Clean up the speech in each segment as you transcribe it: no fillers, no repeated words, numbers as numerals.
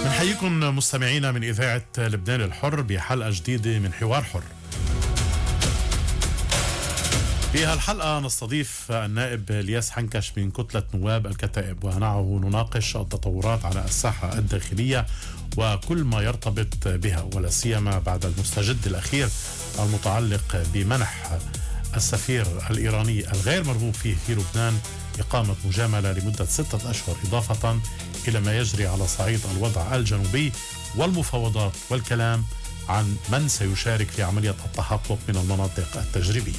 بنحييكم مستمعينا من إذاعة لبنان الحر بحلقة جديدة من حوار حر. في هالحلقة نستضيف النائب الياس حنكش من كتلة نواب الكتائب، ومعه نناقش التطورات على الساحة الداخلية وكل ما يرتبط بها، ولا سيما بعد المستجد الأخير المتعلق بمنح السفير الإيراني الغير مرغوب فيه في لبنان إقامة مجاملة لمدة 6 أشهر، إضافة إلى ما يجري على صعيد الوضع الجنوبي والمفاوضات والكلام عن من سيشارك في عملية التحقق من المناطق التجريبية.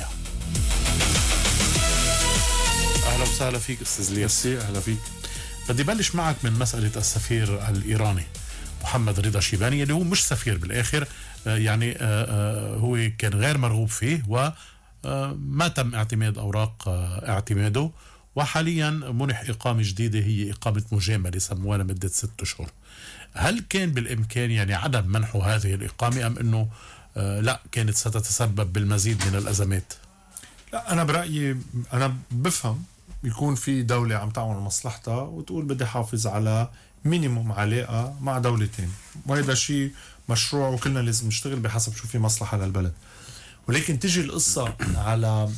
أهلا وسهلا فيك أستاذ الياس. أهلا فيك. بدي بلش معك من مسألة السفير الإيراني محمد رضا شيباني، اللي هو مش سفير بالآخر، يعني هو كان غير مرغوب فيه وما تم اعتماد أوراق اعتماده، وحاليا منح إقامة جديدة هي إقامة مجاملة سموها لمدة 6 أشهر. هل كان بالإمكان يعني عدم منحه هذه الإقامة، أم أنه لا كانت ستتسبب بالمزيد من الأزمات؟ لا، أنا برأيي أنا بفهم يكون في دولة عم تعمل مصلحتها وتقول بدي حافظ على مينيموم علاقة مع دولتين، وهذا شيء مشروع وكلنا لازم نشتغل بحسب شو في مصلحة للبلد. ولكن تجي القصة على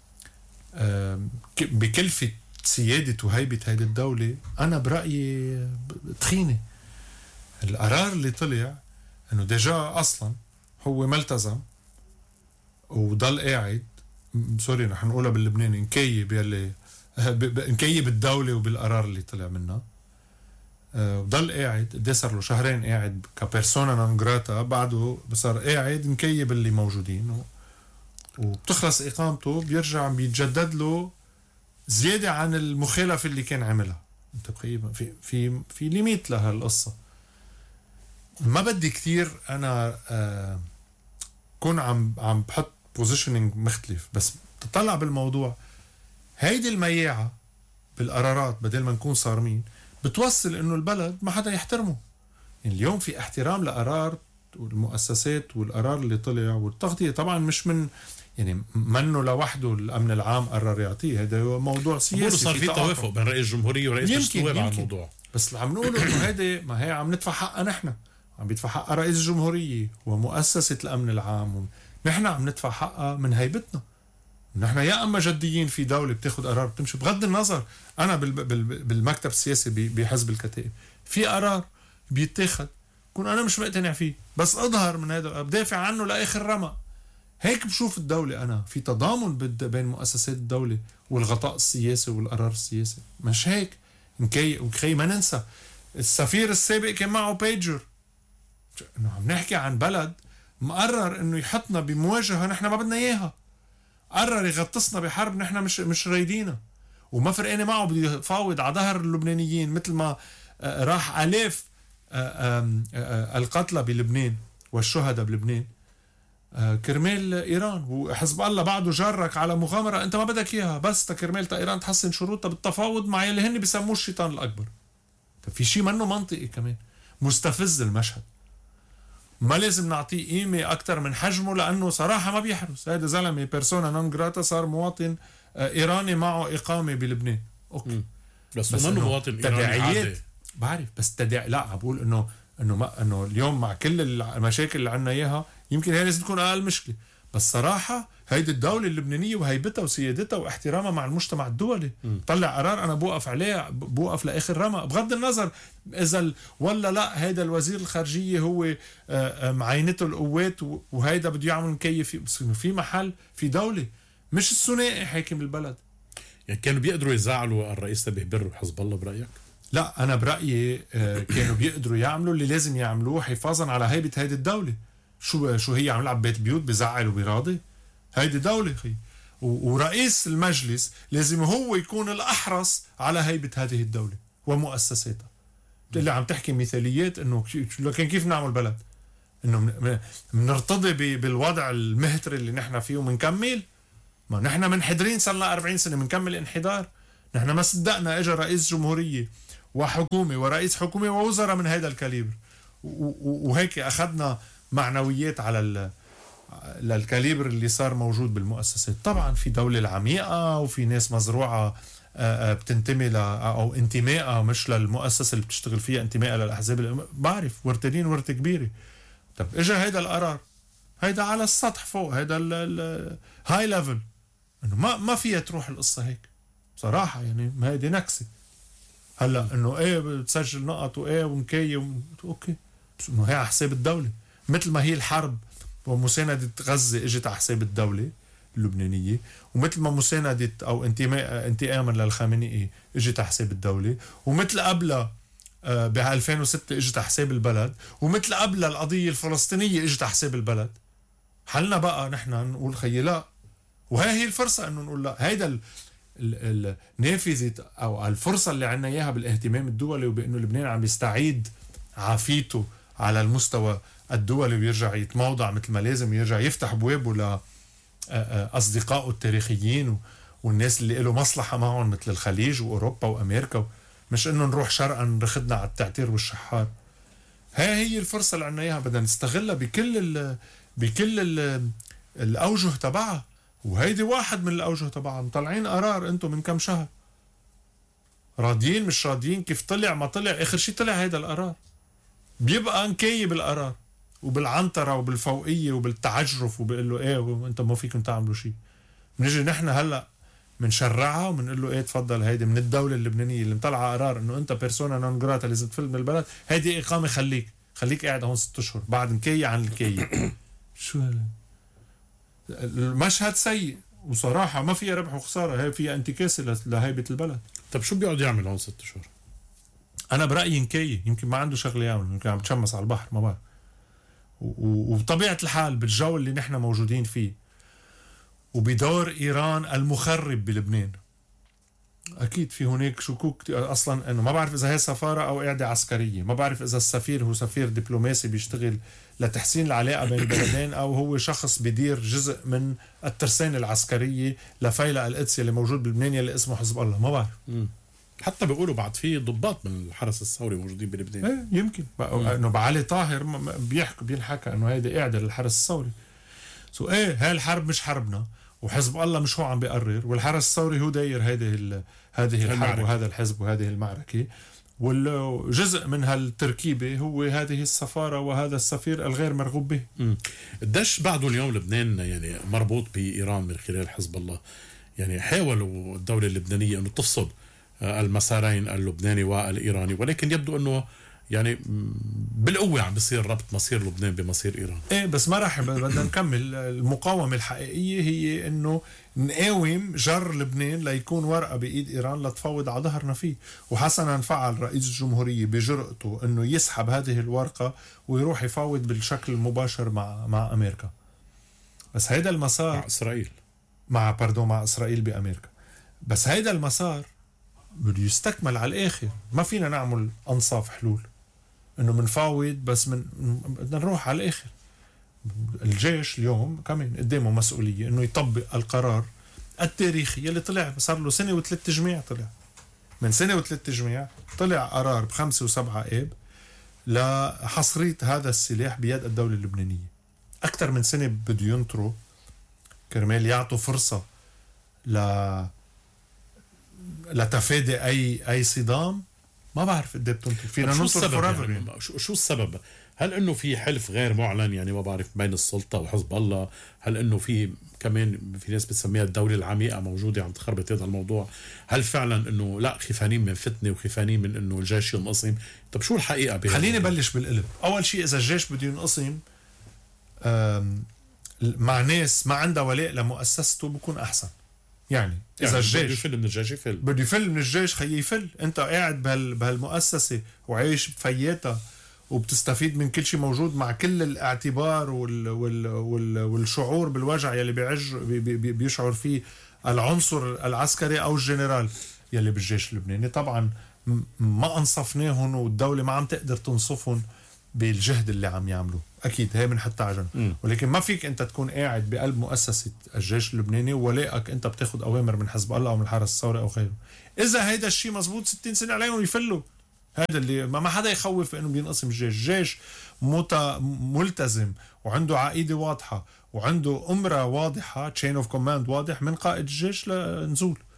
بكلفة سيادة وهيبة هيدي الدولة، أنا برأيي تخينة. القرار اللي طلع أنه ديجا أصلا هو ملتزم وضل قاعد، سوري رح نقولها باللبناني، نكيب يلي نكيب الدولة وبالقرار اللي طلع منها، وضل قاعد. قد صار له 2 شهر قاعد كبيرسونا نون جراتا، بعده صار قاعد نكيب اللي موجودين، وبتخلص إقامته بيرجع بيتجدد له زيادة عن المخالفة اللي كان عملها. انت بقيمة في ليميت لها القصة. ما بدي كتير انا كون عم بحط بوزيشنينج مختلف، بس تطلع بالموضوع هيدي المياعة بالقرارات بدل ما نكون صارمين بتوصل انه البلد ما حدا يحترمه. يعني اليوم في احترام لقرار والمؤسسات والقرار اللي طلع والتغطية، طبعا مش من يعني منه لوحده الأمن العام قرر يعطيه، هذا هو موضوع سياسي. صار في توافق بين رئيس الجمهورية ورئيس النواب على الموضوع، بس اللي عم نقوله انه هيدي ما هي عم ندفع حقها، نحن عم بيدفع حقها رئيس الجمهورية ومؤسسة الأمن العام، نحن عم ندفع حقها من هيبتنا. نحن يا أما جديين في دولة بتاخد قرار بتمشي، بغض النظر أنا بالمكتب السياسي بحزب الكتائب في قرار بيتاخد كون أنا مش مقتنع فيه، بس أظهر من هذا بدافع عنه لآخر رمق. هيك بشوف الدولة. أنا في تضامن بين مؤسسات الدولة والغطاء السياسي والقرار السياسي، مش هيك وكي ما ننسى السفير السابق كان معه بيجر. إنه عم نحكي عن بلد مقرر إنه يحطنا بمواجهة نحن ما بدنا إياها، قرر يغطسنا بحرب نحن مش رايدينها، وما فرقانة معه بده يفاوض على ظهر اللبنانيين، مثل ما راح آلاف القتلى بلبنان والشهداء بلبنان كرمال إيران. وحزب الله بعده جرك على مغامرة أنت ما بدك إياها، بس كرمال إيران تحسن شروطها بالتفاوض مع اللي هن بيسموه الشيطان الأكبر. في شيء منه منطقي كمان، مستفز المشهد، ما لازم نعطيه قيمة أكتر من حجمه، لأنه صراحة ما بيحرس. هذا زلمة بيرسونا نون جراتا، صار مواطن إيراني معه إقامة بلبنان، أوكي. بس منه مواطن إيراني عادي، بعرف، بس لا عم بقول إنه اليوم مع كل المشاكل اللي عنا إياها يمكن هي لازم تكون أقل مشكلة، بس صراحة هيدي الدولة اللبنانية وهيبتها وسيادتها واحترامها مع المجتمع الدولي طلع قرار أنا بوقف عليه، بوقف لآخر رمق، بغض النظر إذا ولا لا هيدا الوزير الخارجية هو معينته القوات وهيدا بده يعمل مكيف، بس في محل في دولة، مش الثنائي حاكم البلد. يعني كانوا بيقدروا يزعلوا الرئيس نبيه برو حزب الله برأيك؟ لا، أنا برأيي كانوا بيقدروا يعملوا اللي لازم يعملوه حفاظا على هيبة هيدي الدولة. شو هي عم لعب بيت بيوت بزعل وبيراضي؟ هيدي دولة خي، ورئيس المجلس لازم هو يكون الأحرص على هيبة هذه الدولة ومؤسساتها. اللي عم تحكي مثاليات إنه لكن كيف نعمل بلد؟ إنه منرتضي بالوضع المهتر اللي نحن فيه ومنكمل؟ ما نحن منحدرين صارنا 40 سنة منكمل انحدار. نحن ما صدقنا اجى رئيس جمهورية وحكومة ورئيس حكومة ووزراء من هذا الكاليبر، وهيك أخذنا معنويات على الكاليبر اللي صار موجود بالمؤسسات. طبعا في دولة العميقة وفي ناس مزروعة بتنتمي او انتمائها مش للمؤسسه اللي بتشتغل فيها، انتمائها للاحزاب بعرف ورتين ورثه كبيره. طب اجى هيدا القرار، هيدا على السطح فوق، هيدا الهاي ليفل، انه ما فيها تروح القصه هيك بصراحه. يعني ما هيدي نكسه. هلا انه ايه بتسجل نقط وايه ومكي اوكي، بس انه هي على حساب الدوله، مثل ما هي الحرب ومساندة غزة اجت على حساب الدولة اللبنانية، ومثل ما مساندة او انتقاما للخامنئي اجت على حساب الدولة، ومثل قبلها ب 2006 اجت على حساب البلد، ومثل قبلها القضية الفلسطينية اجت على حساب البلد. حلنا بقى نحن نقول خيي لا، وهي هي الفرصة انه نقول لا. هيدا النافذة او الفرصة اللي عنا اياها بالاهتمام الدولي، وبانه لبنان عم يستعيد عافيته على المستوى الدولي ويرجع يتموضع مثل ما لازم، يرجع يفتح بوابه لأصدقائه التاريخيين والناس اللي له مصلحة معهم مثل الخليج وأوروبا وأمريكا، مش إنه نروح شرقا نرخدنا على التعتير والشحار. هي الفرصة اللي عنا إياها، بدنا نستغلها بكل الأوجه تبعها. وهيدي واحد من الأوجه تبعها. مطلعين قرار أنتم من كم شهر، راضيين مش راضيين، كيف طلع ما طلع، آخر شي طلع هيدا القرار. بيبقى نكيب بالقرار وبالعنطرة وبالفوقية وبالتعجرف، وبقول له ايه انت ما فيكم تعملوا شيء. بنجي نحن هلا منشرعها وبنقول له ايه تفضل، هيدي من الدولة اللبنانية اللي مطلعة قرار انه انت بيرسونا نون جراتا لازم تفل من البلد، هيدي اقامة خليك قاعد هون 6 اشهر بعد نكية عن الكية. شو المشهد سيء وصراحة ما فيها ربح وخسارة، هي فيها انتكاسة لهيبة البلد. طب شو بيقعد يعمل هون 6 اشهر؟ انا برأيي نكية، يمكن ما عنده شغله يعمل، يمكن عم بتشمس على البحر ما بعرف. وبطبيعة الحال بالجو اللي نحن موجودين فيه وبدور إيران المخرب بلبنان، أكيد في هناك شكوك أصلا أنه ما بعرف إذا هي سفارة أو قاعدة عسكرية، ما بعرف إذا السفير هو سفير دبلوماسي بيشتغل لتحسين العلاقة بين البلدين، أو هو شخص بدير جزء من الترسانة العسكرية لفيلق القدس اللي موجود بلبنان اللي اسمه حزب الله. ما بعرف. حتى بيقولوا بعد في ضباط من الحرس الثوري موجودين بلبنان. ايه يمكن انه بعلي طاهر بينحكى انه هيدا قاعده للحرس الثوري. ايه هاي الحرب مش حربنا، وحزب الله مش هو عم بيقرر، والحرس الثوري هو داير هذه الحرب وهذا الحزب وهذه المعركه، والجزء من هالتركيبه هو هذه السفاره وهذا السفير الغير مرغوب به. قديش بعده اليوم لبنان يعني مربوط بايران من خلال حزب الله؟ يعني حاولوا الدوله اللبنانيه انه تفصل المسارين اللبناني والإيراني، ولكن يبدو أنه يعني بالقوة عم بيصير ربط مصير لبنان بمصير إيران. إيه بس ما راح بدنا نكمل. المقاومة الحقيقية هي إنه نقاوم جر لبنان ليكون ورقة بإيد إيران لتفوض على ظهرنا فيه. وحسنا فعل رئيس الجمهورية بجرأته إنه يسحب هذه الورقة ويروح يفاوض بالشكل المباشر مع أمريكا. بس هيدا المسار مع إسرائيل مع إسرائيل بأمريكا. بس هيدا المسار بده يستكمل على الآخر. ما فينا نعمل أنصاف حلول إنه منفاوض بس بدنا نروح على الآخر. الجيش اليوم كمان قدامه مسؤولية إنه يطبق القرار التاريخي اللي طلع صار له 1 و3 جميع. طلع من 1 و3 جميع طلع قرار ب5 و7 آب لحصرية هذا السلاح بيد الدولة اللبنانية. أكثر من سنة بده ينطروا كرمال يعطوا فرصة لتفادي اي صدام. ما بعرف قد ايه بتنطر. فينا ننطر فوريفر. يعني شو السبب؟ هل انه في حلف غير معلن يعني ما بعرف بين السلطه وحزب الله؟ هل انه في كمان في ناس بتسميها الدوله العميقه موجوده عم تخربط هذا الموضوع؟ هل فعلا انه لا خيفانين من فتنه وخيفانين من انه الجيش ينقسم؟ طب شو الحقيقه خليني بلش بالقلب. اول شيء اذا الجيش بده ينقسم مع ناس ما عندها ولاء لمؤسسته بكون احسن. يعني اذا الجيش بده يفل من الجيش بده يفل من الجيش خيي يفل. انت قاعد بهالمؤسسه وعايش بفياتها وبتستفيد من كل شيء موجود مع كل الاعتبار والشعور بالوجع يلي بيشعر فيه العنصر العسكري او الجنرال يلي بالجيش اللبناني. طبعا ما انصفناهم والدوله ما عم تقدر تنصفهم بالجهد اللي عم يعملوه. اكيد هي بنحطها على جنب، ولكن ما فيك انت تكون قاعد بقلب مؤسسه الجيش اللبناني وولائك انت بتاخذ اوامر من حزب الله او من الحرس الثوري او غيره. اذا هيدا الشيء مزبوط 60 سنه عليهم يفلوا. هذا اللي ما حدا يخوف انه بينقسم الجيش. الجيش ملتزم وعنده عقيده واضحه وعنده امره واضحه، تشين اوف كوماند واضح من قائد الجيش لنزول.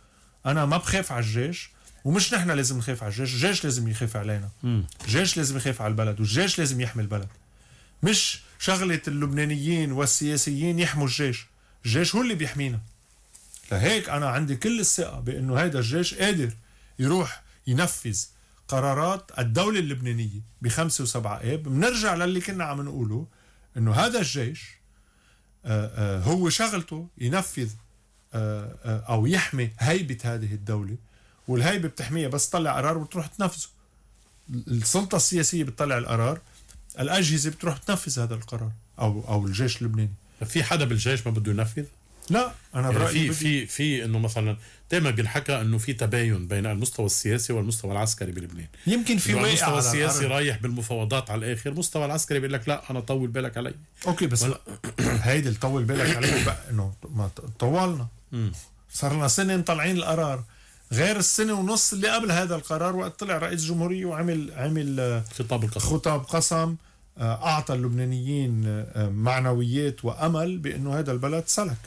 انا ما بخاف على الجيش، ومش نحن لازم نخاف على الجيش، الجيش لازم يخاف علينا. الجيش لازم يخاف على البلد، والجيش لازم يحمي البلد. مش شغلة اللبنانيين والسياسيين يحموا الجيش، الجيش هو اللي بيحمينا. لهيك أنا عندي كل الثقة بأنه هيدا الجيش قادر يروح ينفذ قرارات الدولة اللبنانية ب5 و7 آب. بنرجع للي كنا عم نقوله، أنه هذا الجيش هو شغلته ينفذ أو يحمي هيبة هذه الدولة، والهيبة بتحميها بس تطلع قرار وتروح تنفذه. السلطة السياسية بتطلع القرار، الأجهزة بتروح تنفذ هذا القرار، أو الجيش اللبناني. في حدا بالجيش ما بده ينفذ؟ لا، أنا يعني برأيي في إنه مثلا دائما بينحكى إنه في تباين بين المستوى السياسي والمستوى العسكري بلبنان. يمكن في واقع المستوى على السياسي الأرض. رايح بالمفاوضات على الآخر، المستوى العسكري بيقول لك لا أنا طول بالك علي. أوكي، بس هيدي اللي طول بالك عليه بقى إنه ما طولنا. صار لنا سنة مطلعين القرار، غير السنة ونص اللي قبل هذا القرار وقت طلع رئيس جمهورية وعمل خطاب قسم، أعطى اللبنانيين معنويات وأمل بأنه هذا البلد سلك.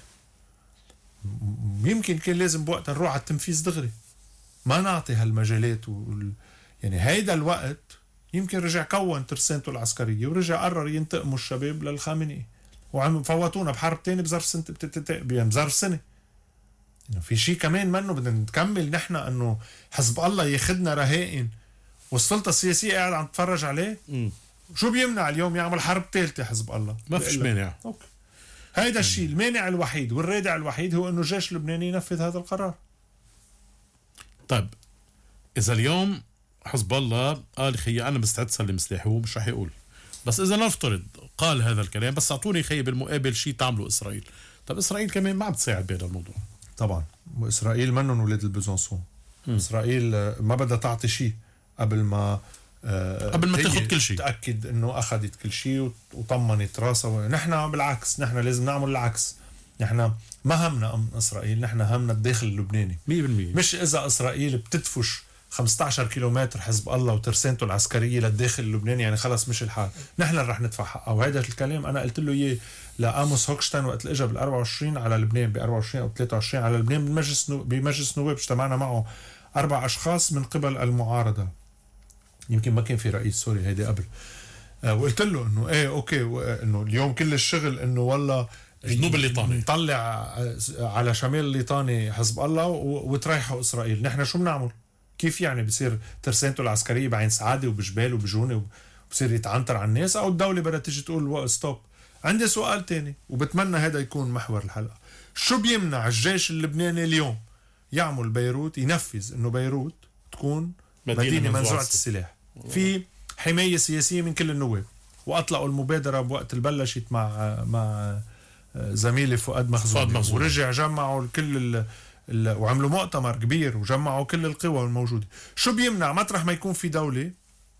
يمكن كان لازم بوقتها نروح على التنفيذ دغري، ما نعطي هالمجالات يعني هيدا الوقت يمكن رجع كون ترسانته العسكرية ورجع قرر ينتقموا الشباب للخامنئي، وعم فوتونا بحرب تاني بظرف سنة بظرف سنة. يعني في شيء كمان منه بدنا نكمل نحن انه حزب الله ياخدنا رهائن والسلطة السياسية قاعد عم تتفرج عليه. شو بيمنع اليوم يعمل حرب ثالثة حزب الله؟ ما فيش مانع. اوكي، هيدا الشيء المانع الوحيد والرادع الوحيد هو انه الجيش اللبناني ينفذ هذا القرار. طيب اذا اليوم حزب الله قال خي انا مستعد سلم سلاحي، هو مش رح يقول، بس اذا نفترض قال هذا الكلام بس اعطوني خي بالمقابل شيء تعملوا اسرائيل، طب اسرائيل كمان ما عم تساعد بهذا الموضوع. طبعا اسرائيل منهم ولاد البزنسون. اسرائيل ما بدها تعطي شيء قبل ما تاخذ كل شيء، تأكد انه اخذت كل شيء وطمنت راسها. نحن بالعكس، نحن لازم نعمل العكس. نحن ما همنا امن اسرائيل، نحن همنا الداخل اللبناني 100%. مش اذا اسرائيل بتدفش 15 كيلومتر حزب الله وترسانته العسكريه للداخل اللبناني يعني خلص مش الحال، نحن اللي رح ندفع حقها. وهذا الكلام انا قلت له اياه لاموس هوكشتاين وقت اجى بال 24 على لبنان، ب 24 او 23 على لبنان بمجلس نواب. اجتمعنا معه 4 اشخاص من قبل المعارضه، يمكن ما كان في رئيس سوري هيدي قبل. وقلت له انه ايه اوكي، انه اليوم كل الشغل انه والله جنوب الليطاني نطلع على شمال الليطاني حزب الله وتريحوا اسرائيل. نحن شو بنعمل؟ كيف يعني بصير ترسانته العسكريه بعين سعاده وبجبال وبجونه وبصير يتعنتر على الناس، او الدوله بدها تيجي تقول ستوب؟ عندي سؤال تاني وبتمنى هذا يكون محور الحلقه. شو بيمنع الجيش اللبناني اليوم يعمل بيروت، ينفذ انه بيروت تكون مدينه منزوعه السلاح؟ في حمايه سياسيه من كل النواب، واطلقوا المبادره بوقت بلشت مع زميلي فؤاد مخزون، ورجع جمعوا كل وعملوا مؤتمر كبير وجمعوا كل القوى الموجوده. شو بيمنع مطرح ما يكون في دوله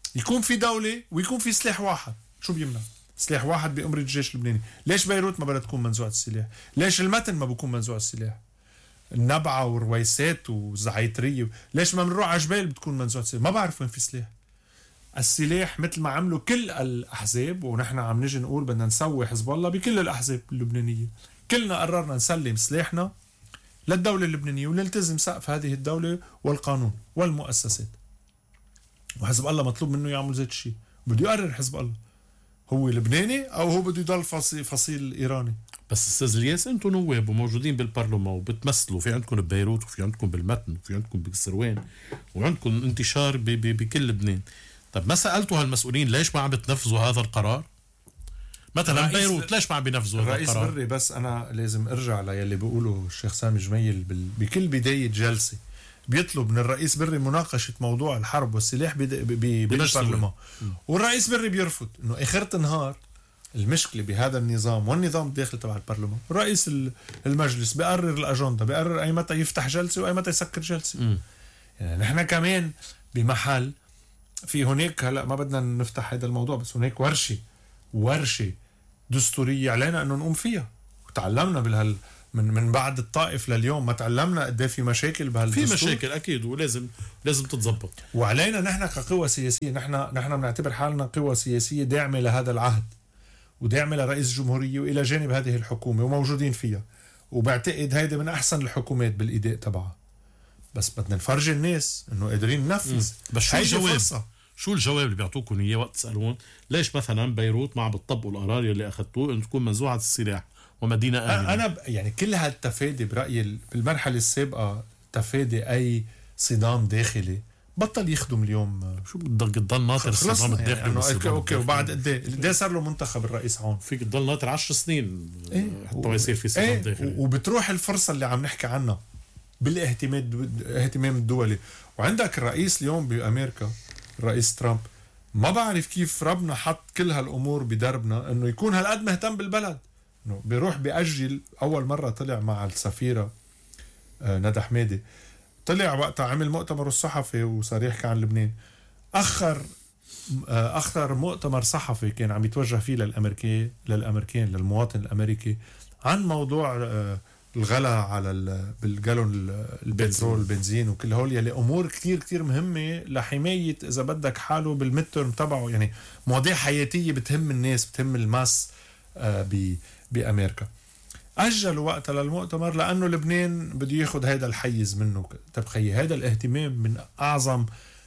ويكون في سلاح واحد؟ شو بيمنع سلاح واحد بأمر الجيش اللبناني؟ ليش بيروت ما بدها تكون منزوعه السلاح؟ ليش المتن ما بكون منزوع السلاح؟ النبعه ورويسات وزعيتريه، ليش ما بنروح على جبال بتكون منزوعه السلاح؟ ما بعرف وين في سلاح. السلاح مثل ما عملوا كل الأحزاب، ونحن عم نجي نقول بدنا نسوي حزب الله بكل الأحزاب اللبنانية، كلنا قررنا نسلم سلاحنا للدولة اللبنانية ونلتزم سقف هذه الدولة والقانون والمؤسسات. وحزب الله مطلوب منه يعمل زي الشيء. بده يقرر حزب الله هو لبناني أو هو بده يضل فصيل إيراني. بس استاذ الياس، انتم نواب وموجودين بالبرلمان وبتمثلوا، في عندكم ببيروت وفي عندكم بالمتن وفي عندكم بالسروان وعندكم انتشار بكل لبنان. طب ما سألتوا هالمسؤولين ليش ما عم بتنفذوا هذا القرار؟ مثلا بيروت ليش ما عم بينفذوا هذا القرار؟ الرئيس بري، بس أنا لازم أرجع ليلي بيقوله الشيخ سامي جميل بكل بداية جلسة بيطلب من الرئيس بري مناقشة موضوع الحرب والسلاح بالبرلمان، والرئيس بري بيرفض. إنه آخرة النهار المشكلة بهذا النظام والنظام الداخلي تبع البرلمان، رئيس المجلس بيقرر الأجندة، بيقرر أي متى يفتح جلسة وأي متى يسكر جلسة. يعني نحن كمان بمحل في هناك، هلا ما بدنا نفتح هذا الموضوع، بس هناك ورشة دستورية علينا انه نقوم فيها. وتعلمنا من بعد الطائف لليوم ما تعلمنا قد في مشاكل بهالدستور. في مشاكل اكيد ولازم تتضبط. وعلينا نحن كقوى سياسية، نحن بنعتبر حالنا قوى سياسية داعمة لهذا العهد وداعمة لرئيس الجمهورية والى جانب هذه الحكومة وموجودين فيها، وبعتقد هيدا من احسن الحكومات بالاداء تبعها. بس بدنا نفرجي الناس انه قادرين ننفذ. بس شو هيدي الجواب؟ فرصة. شو الجواب اللي بيعطوكم اياه وقت تسالون ليش مثلا بيروت ما عم بتطبقوا القرار اللي اخذتوه انه تكون منزوعه السلاح ومدينه امنه؟ انا يعني كل هالتفادي برايي بالمرحله السابقه تفادي اي صدام داخلي بطل يخدم اليوم. شو بدك تضل ناطر الصدام يعني الداخلي؟ اوكي وبعد قد ايه صار له منتخب الرئيس هون؟ فيك تضل ناطر 10 سنين حتى ما يصير في صدام داخلي. وبتروح الفرصه اللي عم نحكي عنها بالاهتمام الدولي. وعندك الرئيس اليوم بامريكا الرئيس ترامب ما بعرف كيف ربنا حط كل هالامور بدربنا انه يكون هالقد مهتم بالبلد. انه بيروح بيأجل. اول مره طلع مع السفيره ندى حمادي، طلع وقتها عمل مؤتمر الصحفي وصار يحكي عن لبنان. اخر مؤتمر صحفي كان عم يتوجه فيه للامريكان للمواطن الامريكي عن موضوع الغلاء على بالجالون البترول البنزين وكل هول يلي امور كتير كتير مهمه لحمايه اذا بدك حاله بالميدترم تبعه. يعني مواضيع حياتيه بتهم الناس بتهم الماس بامريكا. اجلوا وقتها للمؤتمر لانه لبنان بده ياخذ هذا الحيز منه. تبخي هذا الاهتمام من اعظم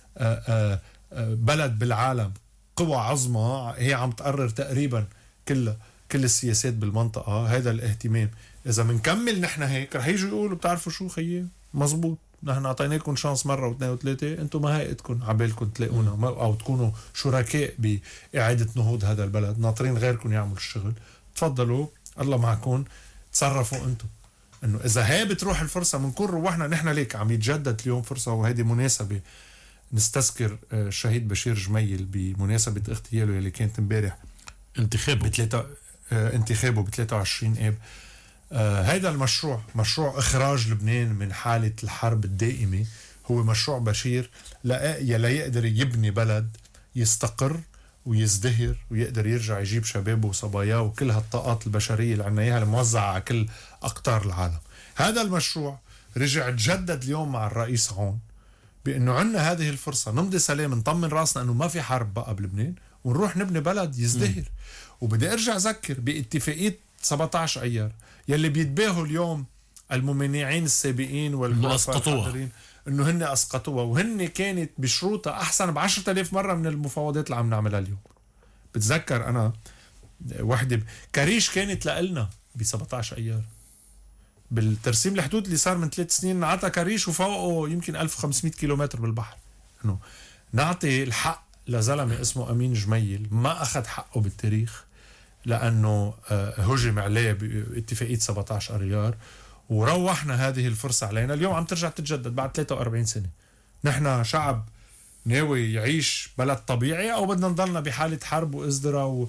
بلد بالعالم، قوى عظمى هي عم تقرر تقريبا كل السياسات بالمنطقه. هذا الاهتمام اذا منكمل نحن هيك رح يجوا يقولوا بتعرفوا شو خيي مزبوط نحن اعطيناكم شانس مره واثنين وثلاثه، انتم ما هيئتكم عبالكم تلاقونا او تكونوا شركاء باعاده نهوض هذا البلد، ناطرين غيركم يعملوا الشغل. تفضلوا الله معكم تصرفوا انتم. انه اذا هي بتروح الفرصه بنكون روحنا نحن. ليك عم يتجدد اليوم فرصه وهيدي مناسبه نستذكر الشهيد بشير جميل بمناسبه اغتياله اللي كانت امبارح انتخابه ب 23 اب. هيدا المشروع مشروع اخراج لبنان من حاله الحرب الدائمه هو مشروع بشير لا يقدر يبني بلد يستقر ويزدهر ويقدر يرجع يجيب شبابه وصباياه وكل هالطاقات البشريه اللي عنا اياها الموزعه على كل اقطار العالم. هذا المشروع رجع تجدد اليوم مع الرئيس عون بانه عنا هذه الفرصه نمضي سلام نطمن راسنا انه ما في حرب بقى بلبنان ونروح نبني بلد يزدهر. وبدي ارجع اذكر باتفاقيه 17 ايار يلي بيتباهوا اليوم الممانعين السابقين والمؤسسين انه هن اسقطوها وهن كانت بشروطها احسن ب10,000 مره من المفاوضات اللي عم نعملها اليوم. بتذكر انا وحده كريش كانت لنا ب 17 ايار بالترسيم الحدود اللي صار من 3 سنين نعطى كريش وفوقه يمكن 1500 كيلومتر بالبحر. انه نعطي الحق لزلمه اسمه امين جميل ما اخذ حقه بالتاريخ لانه هجم عليه باتفاقيه 17 ايار وروحنا هذه الفرصه علينا. اليوم عم ترجع تتجدد بعد 43 سنه. نحن شعب ناوي يعيش بلد طبيعي او بدنا نضلنا بحاله حرب وازدراء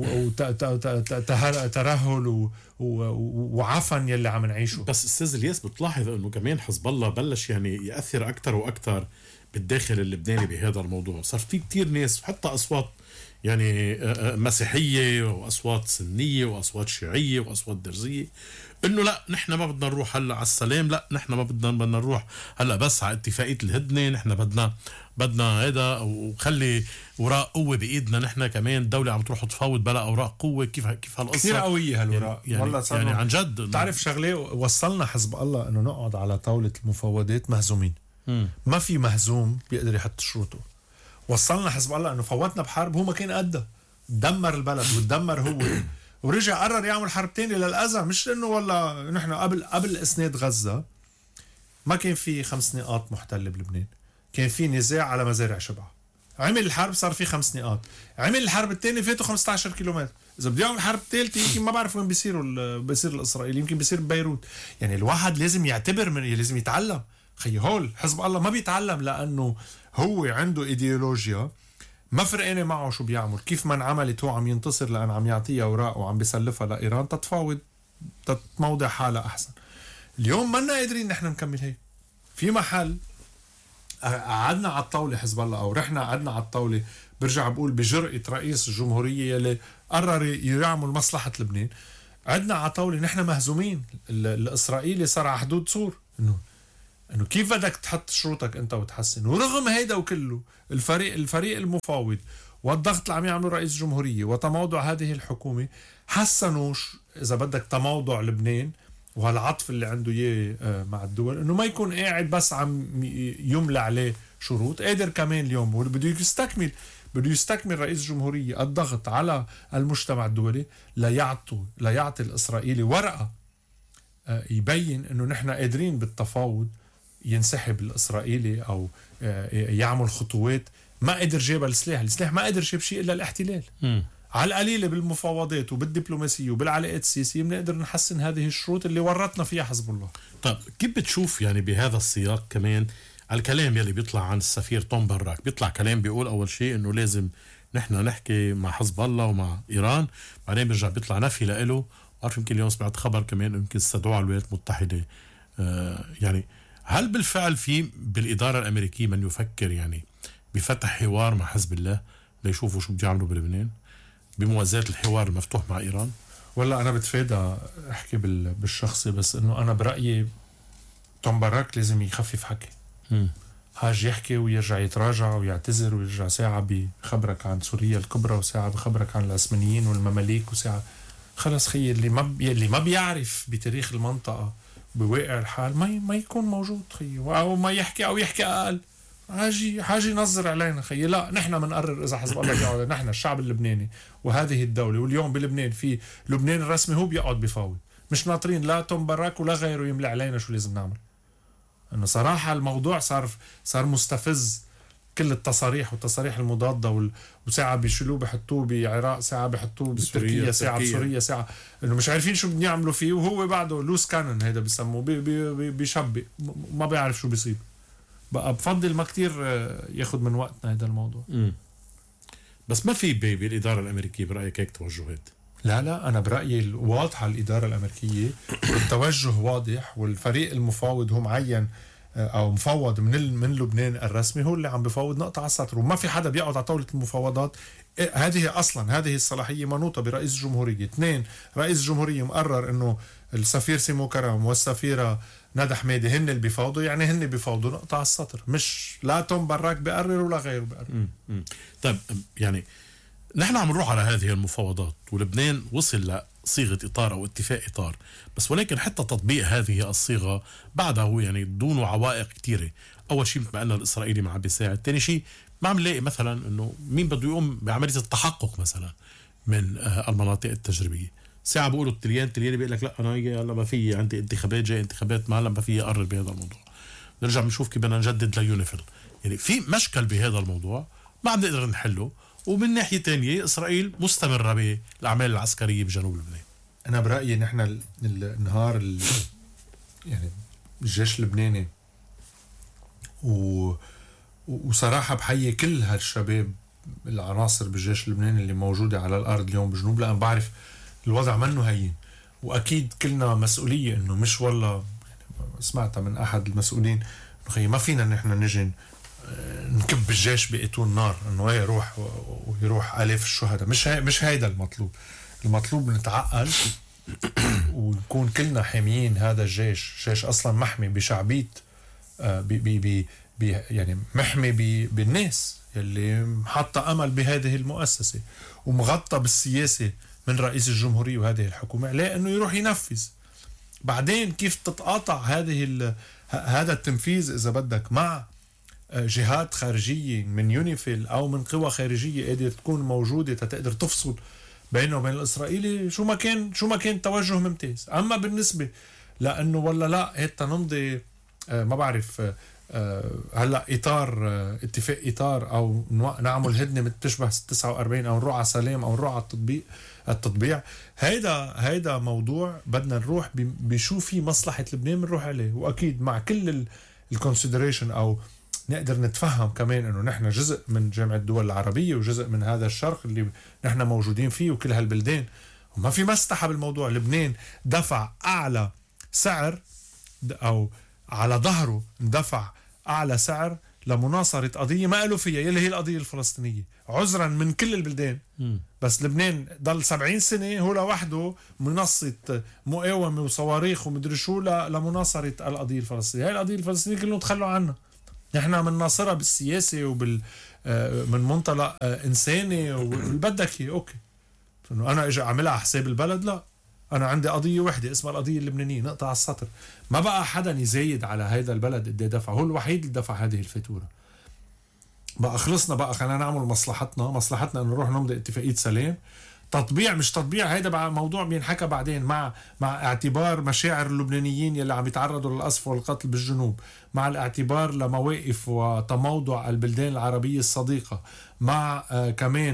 وترهل وعفن يلي عم نعيشه؟ بس استاذ الياس بتلاحظ انه كمان حزب الله بلش يعني ياثر اكثر واكثر بالداخل اللبناني بهذا الموضوع. صار في كتير ناس حتى اصوات يعني مسيحيه واصوات سنيه واصوات شيعيه واصوات درزيه انه لا نحن ما بدنا نروح هلا على السلام، لا نحن ما بدنا نروح هلا بس على اتفاقيه الهدنه، نحن بدنا هذا وخلي اوراق قوه بايدنا. نحن كمان الدوله عم تروح تفاوض بلا اوراق قوه. كيف هالقصه كثير قويه هالوراق يعني عن جد. بتعرف شغله وصلنا حزب الله انه نقعد على طاوله المفاوضات مهزومين. ما في مهزوم بيقدر يحط شروطه. وصلنا حزب الله انه فوتنا بحرب هو ما كان قدها، دمر البلد وتدمر هو ورجع قرر يعمل حرب تاني للأذى. مش انه والله نحن قبل اسناد غزة ما كان في 5 نقاط محتلة بلبنان، كان في نزاع على مزارع شبعة. عمل الحرب صار في 5 نقاط، عمل الحرب الثاني فاتوا 15 كيلومتر. اذا بده يعمل الحرب الثالثه يمكن ما بعرف وين بيصير الاسرائيلي، يمكن بيصير ببيروت. يعني الواحد لازم يعتبر لازم يتعلم. خي هول حزب الله ما بيتعلم لانه هو عنده ايديولوجيا ما فرقانه معه شو بيعمل. كيف ما انعملت هو عم ينتصر لأن عم يعطيها اوراق وعم بيسلفها لايران تتفاوض تتموضع حالها احسن. اليوم ما قادرين نحن نكمل هيك. في محل قعدنا على الطاوله حزب الله او رحنا قعدنا على الطاوله. برجع بقول بجرأة رئيس الجمهوريه يلي قرر يعمل مصلحه لبنان. قعدنا على طاوله نحن مهزومين. الاسرائيلي صار على حدود سور انه كيف بدك تحط شروطك انت وتحسن. ورغم هيدا وكله الفريق المفاوض والضغط اللي عم يعمله رئيس الجمهوريه وتموضع هذه الحكومه حسنوا اذا بدك تموضع لبنان وهالعطف اللي عنده اياه مع الدول، انه ما يكون قاعد بس عم يملى عليه شروط، قادر كمان اليوم بده يستكمل رئيس الجمهورية الضغط على المجتمع الدولي ليعطي الإسرائيلي ورقة يبين انه نحن قادرين بالتفاوض ينسحب الإسرائيلي او يعمل خطوات. ما قدر جيب السلاح ما قدر جيب شيء الا الاحتلال. على القليلة بالمفاوضات وبالدبلوماسية وبالعلاقات السياسية بنقدر نحسن هذه الشروط اللي ورطنا فيها حزب الله. طيب كيف بتشوف يعني بهذا السياق كمان الكلام يلي بيطلع عن السفير توم براك؟ بيطلع كلام بيقول أول شيء إنه لازم نحن نحكي مع حزب الله ومع إيران، بعدين بيرجع بيطلع نفي لإله. عارف يمكن اليوم سمعت خبر كمان يمكن استدعوا على الولايات المتحدة. يعني هل بالفعل في بالإدارة الأمريكية من يفكر يعني بفتح حوار مع حزب الله ليشوفوا شو بده يعملوا بلبنان بموازاة الحوار المفتوح مع إيران؟ ولا أنا بتفادى أحكي بالشخصي، بس إنه أنا برأيي توم باراك لازم يخفف حكي. حاج يحكي ويرجع يتراجع ويعتذر ويرجع ساعة بخبرك عن سوريا الكبرى وساعة بخبرك عن العثمانيين والمماليك وساعة خلص خي اللي ما بيعرف بتاريخ المنطقة بواقع الحال ما يكون موجود خي، أو ما يحكي أو يحكي أقل. حاجي ينظر علينا خي. لا نحن منقرر إذا حزب الله بيقعد، نحن الشعب اللبناني وهذه الدولة. واليوم بلبنان في لبنان الرسمي هو بيقعد بفاوض، مش ناطرين لا توم باراك ولا غيره يملي علينا شو لازم نعمل. انه صراحة الموضوع صار مستفز. كل التصاريح والتصاريح المضادة وساعة بيشيلوه بحطوه بعراق، ساعة بحطوه بتركيا، ساعة بسوريا، ساعة انه مش عارفين شو بدهم يعملوا فيه، وهو بعده لوس كانون هيدا بيسموه بيشبق ما بيعرف شو بيصيب. بقى بفضل ما كتير ياخد من وقتنا هذا الموضوع. بس ما في بالإدارة الأمريكية برأيك هيك توجهات؟ لا أنا برأيي واضحة الإدارة الأمريكية والتوجه واضح، والفريق المفاوض هو معين أو مفوض من لبنان الرسمي هو اللي عم بفاوض نقطة على السطر، وما في حدا بيقعد على طاولة المفاوضات. هذه الصلاحية منوطة برئيس الجمهورية. 2 رئيس الجمهورية مقرر إنه السفير سيمو كرم والسفيرة ندى حميدي هن اللي بيفاوضوا، يعني هن بيفاوضوا نقطة على السطر، مش لا توم باراك بيقرر ولا غيره بيقرر. طيب يعني نحن عم نروح على هذه المفاوضات ولبنان وصل لصيغة إطار أو اتفاق إطار، بس ولكن حتى تطبيق هذه الصيغة بعده يعني دون عوائق كتيرة. أول شيء مثل ما قلنا الإسرائيلي ما عم بيساعد، تاني شيء ما عم نلاقي مثلا إنه مين بده يقوم بعملية التحقق مثلا من المناطق التجريبية. ساعة بيقولوا التليان بيقول لك لا أنا هلا ما في عندي انتخابات، جاي انتخابات ما هلا ما في أقرر بهذا الموضوع. نرجع بنشوف كيف بدنا نجدد ليونيفيل. يعني في مشكل بهذا الموضوع ما عم نقدر نحله. ومن ناحية تانية إسرائيل مستمرة بالأعمال العسكرية بجنوب لبنان. أنا برأيي نحن النهار يعني الجيش اللبناني وصراحة بحيي كل هالشباب العناصر بالجيش اللبناني اللي موجودة على الأرض اليوم بجنوب، لأن بعرف الوضع منه هين، وأكيد كلنا مسؤولية. إنه مش والله يعني سمعتها من أحد المسؤولين إنه خي ما فينا نحن نجي نكب الجيش بأتون نار إنه يروح ويروح آلاف الشهداء. مش هيدا المطلوب نتعقل ونكون كلنا حاميين هذا الجيش. جيش أصلا محمي بشعبية يعني محمي بالناس اللي حاطة أمل بهذه المؤسسة، ومغطى بالسياسة من رئيس الجمهورية وهذه الحكومة لأنه يروح ينفذ. بعدين كيف تتقاطع هذا التنفيذ إذا بدك مع جهات خارجية من يونيفيل أو من قوى خارجية قادرة تكون موجودة تقدر تفصل بينه وبين الإسرائيلي، شو ما كان توجه ممتاز. أما بالنسبة لأنه ولا لا هيتا نمضي ما بعرف هلا إطار اتفاق إطار أو نعمل هدنة بتشبه 49 أو نروح على سلام أو نروح على التطبيع، هيدا موضوع بدنا نروح بشو في مصلحة لبنان بنروح عليه. وأكيد مع كل الكونسيدريشن أو نقدر نتفهم كمان انه نحن جزء من جامعة الدول العربية وجزء من هذا الشرق اللي نحن موجودين فيه وكل هالبلدان، وما في مسطحة بالموضوع. لبنان دفع اعلى سعر او على ظهره دفع اعلى سعر لمناصرة قضية ما قالوا فيها يلي هي القضية الفلسطينية عذرا من كل البلدان. بس لبنان ضل 70 سنة هو لوحده منصة مقاومة وصواريخ ومدري شو لمناصرة القضية الفلسطينية. هاي القضية الفلسطينية كلهم تخلوا عنها. نحن من ناصرة بالسياسة من منطلق إنساني والبدك اوكي. انه انا اجي اعملها على حساب البلد، لا انا عندي قضيه وحده اسمها القضيه اللبنانيه، نقطع على السطر. ما بقى حدا يزايد على هذا البلد قد دفع، هو الوحيد اللي دفع هذه الفاتوره. بقى خلصنا، بقى خلينا نعمل مصلحتنا انه نروح نمضي اتفاقيه سلام. تطبيع مش تطبيع، هيدا بقى موضوع بينحكى بعدين، مع اعتبار مشاعر اللبنانيين يلي عم يتعرضوا للقصف والقتل بالجنوب، مع الاعتبار لمواقف وتموضع البلدان العربية الصديقة، مع كمان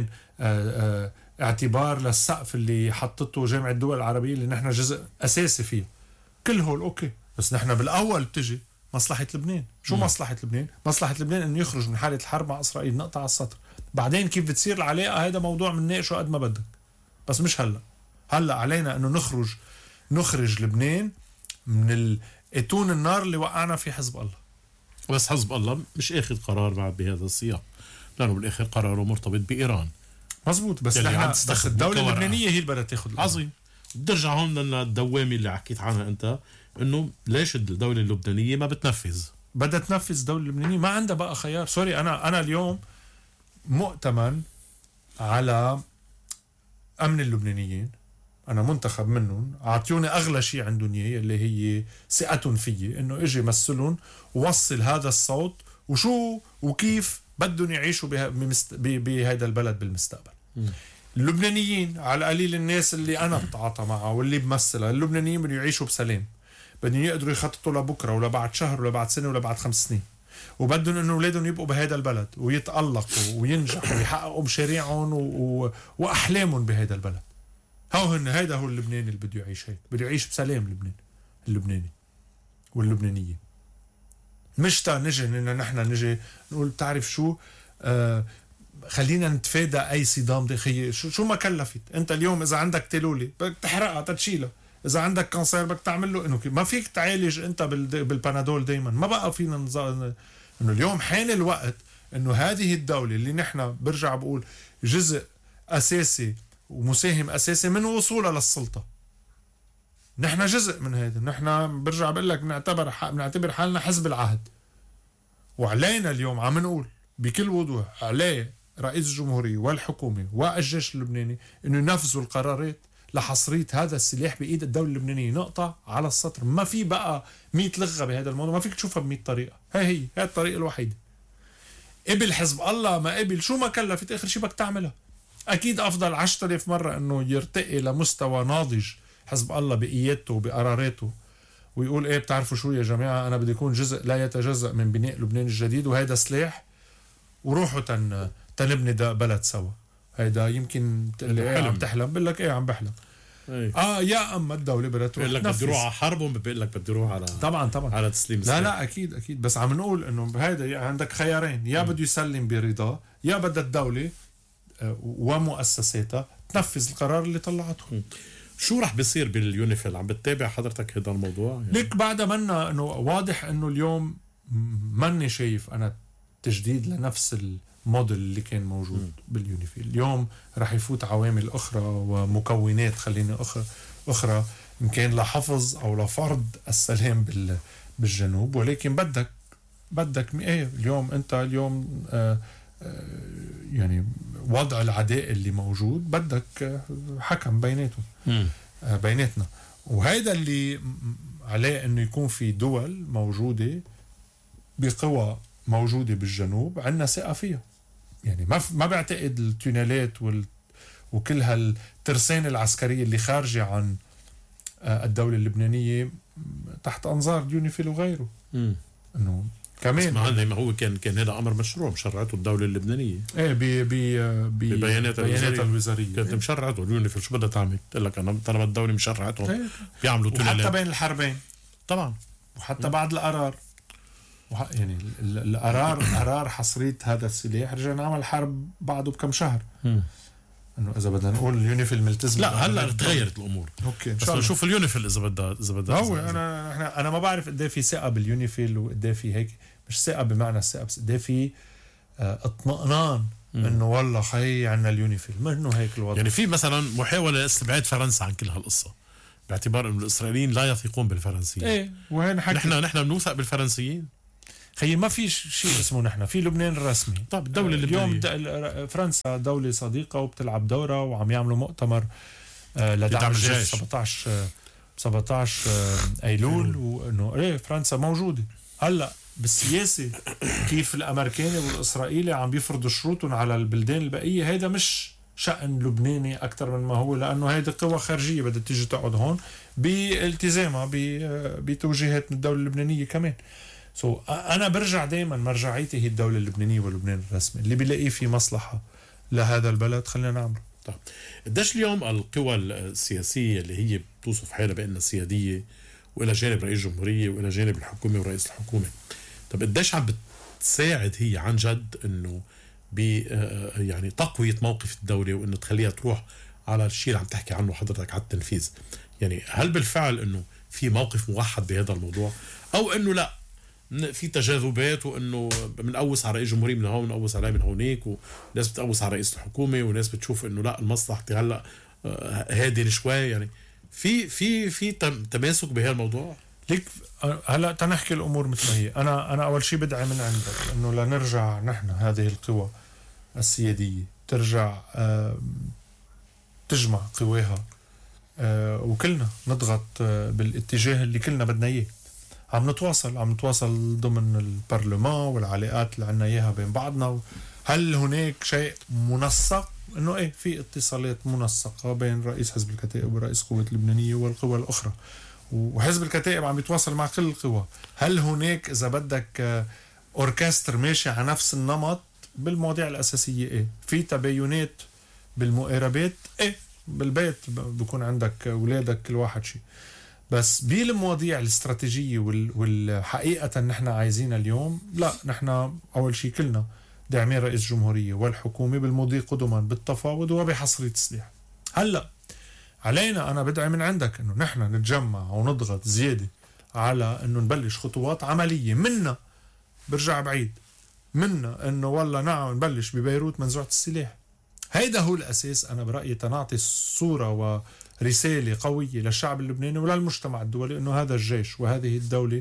اعتبار للسقف اللي حطته جامعة الدول العربية اللي نحن جزء أساسي فيه. كل هول أوكي، بس نحن بالأول بتجي مصلحة لبنان. شو مصلحة لبنان؟ مصلحة لبنان انه يخرج من حالة الحرب مع إسرائيل، نقطع على السطر. بعدين كيف بتصير العلاقة هيدا موضوع بنناقشه قد ما بدك، بس مش هلا علينا انه نخرج لبنان من اتون النار اللي وقعنا في حزب الله. بس حزب الله مش اخذ قرار بعد بهذا السياق، لانه بالاخر قراره مرتبط بايران. مزبوط، بس نحن بس الدولة اللبنانية هي اللي بدها تاخذ. عظيم. بترجع هون للدوامة اللي حكيت عنها انت، انه ليش الدولة اللبنانية ما بتنفذ؟ بدها تنفذ. الدولة اللبنانية ما عندها بقى خيار. سوري، انا اليوم مؤتمن على امن اللبنانيين، انا منتخب منهم، اعطوني اغلى شيء عندهم اياه اللي هي ثقتهم فيي، انه اجي مثلهم ووصل هذا الصوت وشو وكيف بدهم يعيشوا بهذا البلد بالمستقبل. اللبنانيين على قليل الناس اللي انا بتعاطى معها واللي بمثلها، اللبنانيين بدهم يعيشوا بسلام، بدهم يقدروا يخططوا لبكره ولا بعد شهر ولا بعد سنه ولا بعد 5 سنين، وبدهم انه اولادهم يبقوا بهذا البلد ويتألقوا وينجحوا ويحققوا مشاريعهم واحلامهم بهذا البلد. هيدا هو اللبناني اللي بده يعيش هيك، بده يعيش بسلام. اللبناني واللبنانية مش نجي إن نحن نجي نقول بتعرف شو، خلينا نتفادى أي صدام داخلي. شو ما كلفت أنت اليوم؟ إذا عندك تلولي بدك تحرقها تتشيلها، إذا عندك كانسير بدك تعمل له إنه ما فيك تعالج أنت بالبنادول دايما. ما بقى فينا إنه اليوم حان الوقت إنه هذه الدولة اللي نحن برجع بقول جزء أساسي ومساهم أساسي من وصولها للسلطة، نحن جزء من هذا. نحن برجع بقول لك بنعتبر حالنا حزب العهد، وعلينا اليوم عم نقول بكل وضوح عليه رئيس الجمهورية والحكومة والجيش اللبناني إنه ينفذوا القرارات لحصرية هذا السلاح بإيد الدولة اللبنانية. نقطة على السطر. ما في بقى 100 لغة بهذا الموضوع، ما فيك تشوفها ب100 طريقة. هي الطريقة الوحيدة. قبل حزب الله ما قبل، شو ما كلفت آخر شيء بدك تعملها. أكيد أفضل 10,000 مرة أنه يرتقي لمستوى ناضج حزب الله بقيادته وبقراراته، ويقول إيه بتعرفوا شو يا جماعة، أنا بدي يكون جزء لا يتجزأ من بناء لبنان الجديد، وهذا سلاح، وروحوا تنبني بلد سوا. هيدا يمكن اللي عم تحلم بقول لك إيه عم بحلم. يا أما الدولة بدها تروح بقول لك بدي روح على حرب، وبقول لك بدي روح على طبعا على تسليم السلاح. لا أكيد بس عم نقول إنه هيدا عندك خيارين، يا بده يسلم برضا، يا بدها الدولة ومؤسساتها تنفذ القرار اللي طلعته. شو رح بيصير باليونيفيل؟ عم بتتابع حضرتك هذا الموضوع يعني؟ لك بعد منا انه واضح انه اليوم ماني شايف انا تجديد لنفس الموديل اللي كان موجود باليونيفيل. اليوم رح يفوت عوامل اخرى ومكونات خليني اخرى ان كان لحفظ او لفرض السلام بالجنوب، ولكن بدك اليوم انت اليوم يعني وضع العداء اللي موجود بدك حكم بيناتنا، وهيدا اللي عليه انه يكون في دول موجودة بقوى موجودة بالجنوب عندنا ثقة فيها. يعني ما بعتقد التونيلات وكل هالترسانة العسكرية اللي خارجة عن الدولة اللبنانية تحت انظار اليونيفيل وغيره انه كمان ما هو كان هذا امر مشروع مشرعته الدوله اللبنانيه. ايه ببياناتها الوزاريه كانت مشرعته اليونيفيل. شو بدها تعمل؟ قال لك انا طالما الدوله مشرعتهم بيعملوا تونيلات، وحتى بين الحربين طبعا، وحتى بعد القرار يعني القرار حصرية هذا السلاح رجع نعمل حرب بعده بكم شهر. انه اذا بدنا نقول اليونيفل ملتزم، لا هلا تغيرت الامور. اوكي بس نشوف اليونيفل اذا بدها هو انا ما بعرف قد ايه في ثقه باليونيفل وقد ايه في هيك، مش ثقه بمعنى الثقه، بس قد ايه في اطمئنان انه والله خي عنا اليونيفل، ما انه هيك الوضع. يعني في مثلا محاوله لاستبعاد فرنسا عن كل هالقصه باعتبار انه الاسرائيليين لا يثقون بالفرنسيين. ايه وين حكي نحن بنوثق بالفرنسيين خيي. ما في شيء اسمه نحن في لبنان الرسمي. طب الدولة اليوم فرنسا دولة صديقة وبتلعب دورة وعم يعملوا مؤتمر لدعم الجيش 17 ايلول، وانه ايه فرنسا موجوده. هلا بالسياسه كيف الامريكاني والاسرائيلي عم بيفرضوا شروطهم على البلدان البقيه، هيدا مش شأن لبناني اكثر من ما هو، لانه هيدا قوى خارجيه بدها تيجي تقعد هون بالتزامها بتوجيهات من الدوله اللبنانيه كمان. انا برجع دائما مرجعيتي هي الدوله اللبنانيه ولبنان الرسمي، اللي بيلاقيه في مصلحه لهذا البلد خلينا نعمله. طيب قديش اليوم القوى السياسيه اللي هي بتوصف حالها بانها سياديه، والى جانب رئيس الجمهوريه والى جانب الحكومه ورئيس الحكومه، طب قديش عم بتساعد هي عن جد انه يعني تقويه موقف الدوله، وانه تخليها تروح على الشيء اللي عم تحكي عنه حضرتك على التنفيذ؟ يعني هل بالفعل انه في موقف موحد بهذا الموضوع، او انه لا في تجاذبات، وانه بنقوس على رئيس الجمهوريه من هون ونقوس عليه من هونيك، وناس بتقوس على رئيس الحكومه، وناس بتشوف انه لا المصلحه هلا هادي شوي، يعني في تماسك بهالموضوع؟ ليك هلا تنحكي الامور مثل ما هي. انا اول شيء بدعي من عندك انه لنرجع نحن هذه القوى السياديه ترجع تجمع قواها، وكلنا نضغط بالاتجاه اللي كلنا بدنا اياه. عم نتواصل ضمن البرلمان والعلاقات اللي عنا اياها بين بعضنا. هل هناك شيء منسق؟ انه ايه في اتصالات منسقه بين رئيس حزب الكتائب ورئيس قوة اللبنانيه والقوى الاخرى، وحزب الكتائب عم يتواصل مع كل القوى. هل هناك اذا بدك اوركستر ماشي على نفس النمط بالمواضيع الاساسيه؟ ايه في تباينات بالمقاربات؟ ايه بالبيت بكون عندك اولادك كل واحد شيء، بس بالمواضيع الاستراتيجيه والحقيقه نحن عايزينها اليوم لا. نحن اول شيء كلنا داعمين رئيس الجمهوريه والحكومه بالمضي قدما بالتفاوض وبحصريه السلاح. هلا علينا انا بدعي من عندك انه نحن نتجمع ونضغط زياده على انه نبلش خطوات عمليه. منا برجع بعيد، منا انه والله نعم نبلش ببيروت منزوعه السلاح. هيدا هو الاساس انا برايي، تنعطي صوره ورساله قويه للشعب اللبناني وللمجتمع الدولي انه هذا الجيش وهذه الدوله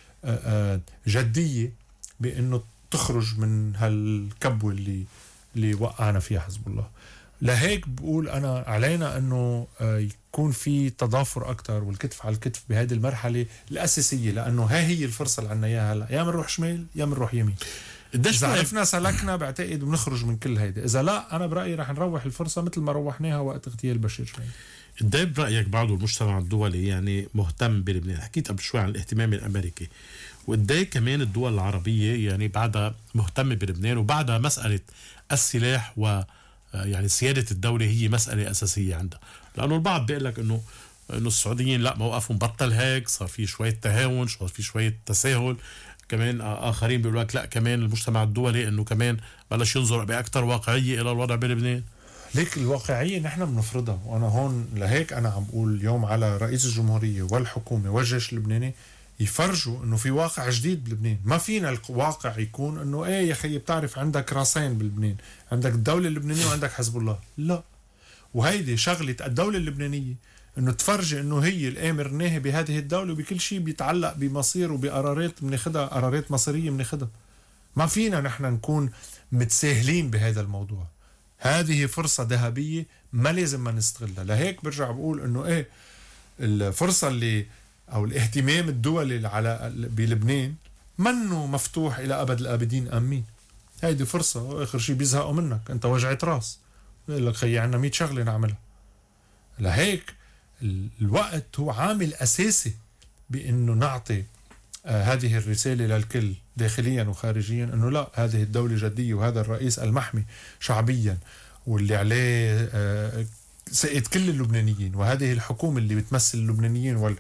جديه بانه تخرج من هالكبوه اللي وقعنا فيها حزب الله. لهيك بقول أنا علينا أنه يكون في تضافر أكتر والكتف على الكتف بهذه المرحلة الأساسية، لأنه هي الفرصة اللي عنا إياها هلا، يا منروح شمال يا منروح يمين. إذا عرفنا سلكنا بعتقد بنخرج من كل هيدا، إذا لا أنا برأيي رح نروح الفرصة مثل ما روحناها وقت اغتيال بشير شمال. قد ايه برأيك بعض المجتمع الدولي يعني مهتم بلبنان؟ حكيت قبل شوي عن الاهتمام الأمريكي، وقد ايه كمان الدول العربية يعني بعدها مهتمة بلبنان، وبعدها مسألة السلاح و يعني سيادة الدولة هي مسألة أساسية عندها. لأنه البعض بيقول لك إنه السعوديين لا موقفهم بطل هيك، صار في شوية تهاون، صار في شوية تساهل. كمان آخرين بيقولوا لك لا كمان المجتمع الدولي إنه كمان بلش ينظر بأكثر واقعية إلى الوضع بلبنان. ليك الواقعية نحن بنفرضها، وأنا هون لهيك أنا عم بقول اليوم على رئيس الجمهورية والحكومة والجيش اللبناني يفرجوا انه في واقع جديد بلبنان. ما فينا الواقع يكون انه ايه يا خيي بتعرف عندك راسين بلبنان، عندك الدولة اللبنانية وعندك حزب الله. لا، وهيدي شغلة الدولة اللبنانية انه تفرجي انه هي الامر الناهي بهذه الدولة، وبكل شيء بيتعلق بمصير وبقرارات بناخدها، قرارات مصيرية بناخدها. ما فينا نحن نكون متساهلين بهذا الموضوع. هذه فرصة ذهبية ما لازم ما نستغلها. لهيك برجع بقول انه ايه الفرصة اللي او الاهتمام الدولي على بلبنان منه مفتوح الى ابد الابدين. امين، هيدي فرصه، واخر شيء بيزهقوا منك انت وجعت راس، بيقول لك خيي عنا 100 شغله نعملها. لهيك الوقت هو عامل اساسي بانه نعطي هذه الرساله للكل داخليا وخارجيا انه لا، هذه الدوله جديه، وهذا الرئيس المحمي شعبيا واللي عليه سائد كل اللبنانيين، وهذه الحكومة اللي بتمثل اللبنانيين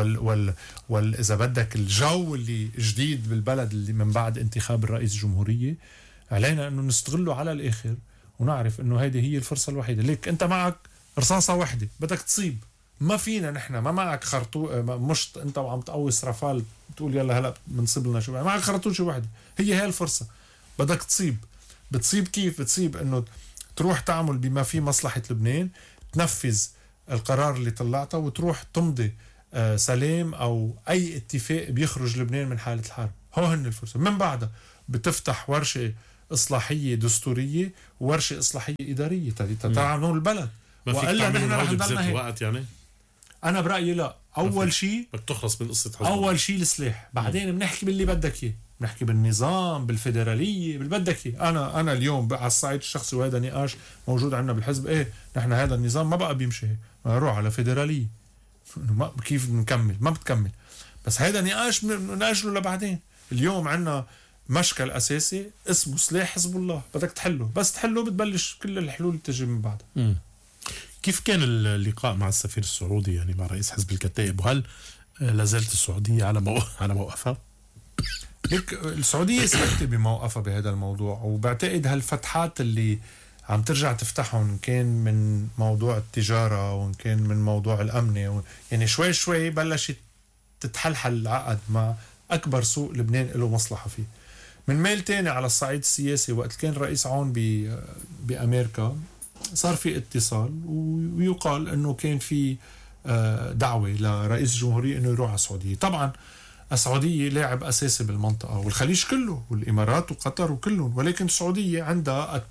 إذا بدك الجو اللي جديد بالبلد اللي من بعد انتخاب الرئيس الجمهورية، علينا أنه نستغله على الآخر ونعرف أنه هذه هي الفرصة الوحيدة. ليك أنت معك رصاصة واحدة بدك تصيب، ما فينا نحن ما معك مشط أنت وعم تقوس رفال تقول يلا هلأ بنصيب لنا شو، معك خرطوشة واحدة، هي الفرصة بدك تصيب. بتصيب كيف؟ بتصيب أنه تروح تعمل بما في مصلحة لبنان، تنفذ القرار اللي طلعته، وتروح تمضي سلام أو أي اتفاق بيخرج لبنان من حالة الحرب. هو هن الفرصة. من بعدها بتفتح ورشة إصلاحية دستورية وورشة إصلاحية إدارية تتعامل البلد، ما فيك وإلا تعمل نحن رح العودة نضلنا بذات هيك. الوقت يعني. انا برايي لا، اول شيء بدك تخلص من قصة حزب الله. اول شيء السلاح، بعدين بنحكي باللي بدك اياه، بنحكي بالنظام، بالفيدراليه، باللي بدك اياه. انا اليوم على الصعيد الشخصي، وهذا نقاش موجود عندنا بالحزب، ايه نحن هذا النظام ما بقى بيمشي هيك، نروح على فيدراليه. ما كيف نكمل؟ ما بتكمل. بس هذا نقاش نأجله لبعدين. اليوم عندنا مشكل اساسي اسمه سلاح حزب الله، بدك تحله، بس تحله بتبلش كل الحلول تجي من بعدها. كيف كان اللقاء مع السفير السعودي يعني مع رئيس حزب الكتائب، وهل لازالت السعودية على موقفها؟ لك السعودية ثابتة بموقفها بهذا الموضوع، وبعتقد هالفتحات اللي عم ترجع تفتحهم، إن كان من موضوع التجارة وإن كان من موضوع الأمن، يعني شوي شوي بلشت تتحلحل العقد مع أكبر سوق لبنان له مصلحة فيه. من ميل تاني على الصعيد السياسي، وقت كان رئيس عون بأمريكا صار في اتصال، ويقال أنه كان في دعوة لرئيس الجمهورية أنه يروح على السعودية. طبعا السعودية لاعب أساسي بالمنطقة، والخليج كله، والإمارات وقطر وكلهم، ولكن السعودية عندها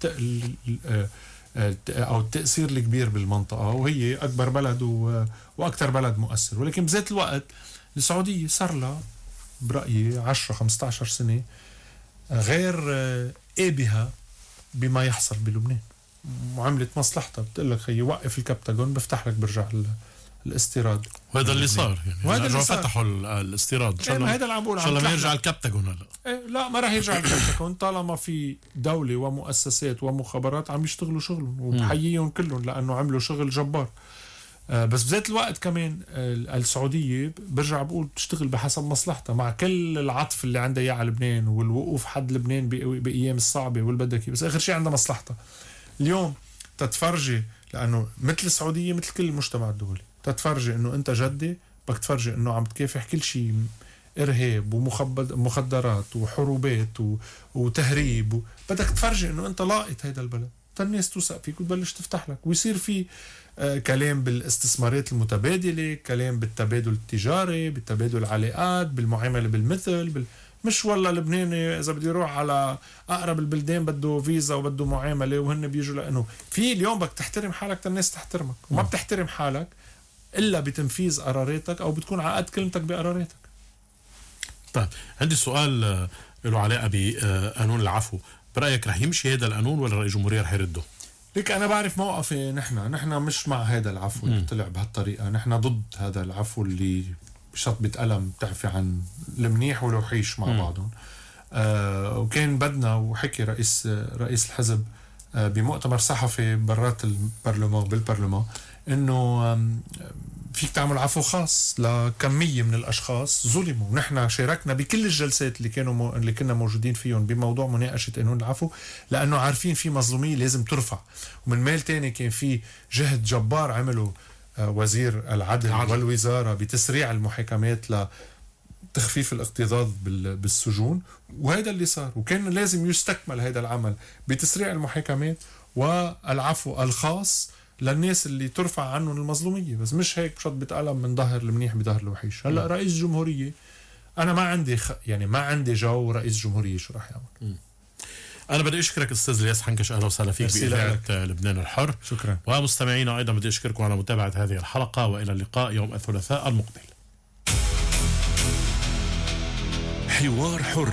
أو التأثير الكبير بالمنطقة، وهي أكبر بلد وأكثر بلد مؤثر. ولكن بذات الوقت السعودية صار لها برأيي 10-15 سنة غير آبها بما يحصل بلبنان، وعملت مصلحتها. بتقول لك خيي وقف الكبتاغون بفتح لك برجع الاستيراد، وهذا اللي صار يعني. وهذا اللي صار. فتحوا الاستيراد ان شاء الله. هذا اللي عم بقول، ان شاء الله ما يرجع الكبتاغون هلا. لا ما راح يرجع الكبتاغون طالما في دولة ومؤسسات ومخابرات عم يشتغلوا شغلهم، وبحييهم كلهم لأنه عملوا شغل جبار. بس بذات الوقت كمان السعودية برجع بقول بتشتغل بحسب مصلحتها، مع كل العطف اللي عندها اياه على لبنان والوقوف حد لبنان بأيام الصعبة والبدكي، بس آخر شيء عندها مصلحتها. اليوم تتفرجي، لأنه مثل السعودية مثل كل المجتمع الدولي، تتفرجي إنه أنت جدي بدك تفرجي إنه عم تكافح كل شيء، إرهاب ومخدرات وحروبات وتهريب، بدك تفرجي إنه أنت لاقط هيدا البلد، الناس توثق فيك وتبلش تفتح لك، ويصير في كلام بالاستثمارات المتبادلة، كلام بالتبادل التجاري، بالتبادل العلاقات، بالمعاملة بالمثل، مش والله لبناني إذا بدي يروح على أقرب البلدان بده فيزا وبده معاملة وهن بيجوا، لأنه في اليوم بدك تحترم حالك الناس تحترمك، وما بتحترم حالك إلا بتنفيذ قراراتك، أو بتكون عقد كلمتك بقراراتك. طيب عندي سؤال له علاقة بقانون العفو، برأيك رح يمشي هذا القانون ولا رئيس الجمهورية رح يرده؟ ليك أنا بعرف موقفي، نحن مش مع هذا العفو اللي طلع بهالطريقة، نحن ضد هذا العفو اللي بشطبة قلم بتعفي عن المنيح والوحيش مع بعضهم. وكان بدنا، وحكي رئيس الحزب بمؤتمر صحفي برات بالبرلمان انه فيك تعمل عفو خاص لكمية من الاشخاص ظلموا، ونحن شاركنا بكل الجلسات اللي كنا موجودين فيهم بموضوع مناقشة قانون العفو، لانه عارفين في مظلومية لازم ترفع. ومن ميل تاني كان في جهد جبار عمله وزير العدل والوزارة بتسريع المحاكمات لتخفيف الاكتظاظ بالسجون، وهذا اللي صار، وكان لازم يستكمل هذا العمل بتسريع المحاكمات والعفو الخاص للناس اللي ترفع عنهم المظلومية، بس مش هيك بشطبة قلم من ظهر المنيح بظهر الوحيش. هلا رئيس الجمهورية أنا ما عندي يعني ما عندي جو رئيس جمهورية شو راح يعمل. أنا بدي أشكرك أستاذ الياس حنكش، أهلا وسهلا فيك بإذاعة لبنان الحر. شكرا. ومستمعينا أيضا بدي أشكركم على متابعة هذه الحلقة، وإلى اللقاء يوم الثلاثاء المقبل. حوار حر،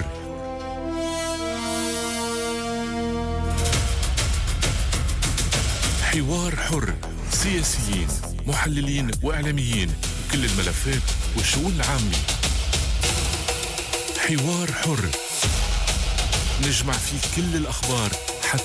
حوار حر، سياسيين، محللين وإعلاميين، كل الملفات والشؤون العامة. حوار حر نجمع فيه كل الأخبار